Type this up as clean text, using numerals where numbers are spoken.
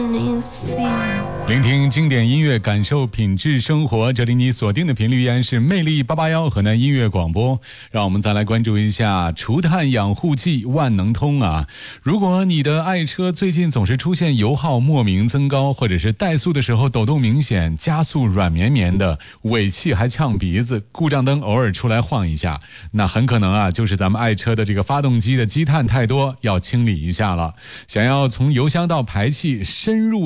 聆听经典音乐，感受品质生活。这里你锁定的频率依然是魅力881河南音乐广播。让我们再来关注一下除碳养护剂万能通啊！如果你的爱车最近总是出现油耗莫名增高，或者是怠速的时候抖动明显，加速软绵绵的，尾气还呛鼻子，故障灯偶尔出来晃一下，那很可能啊就是咱们爱车的这个发动机的积碳太多，要清理一下了。想要从油箱到排气深入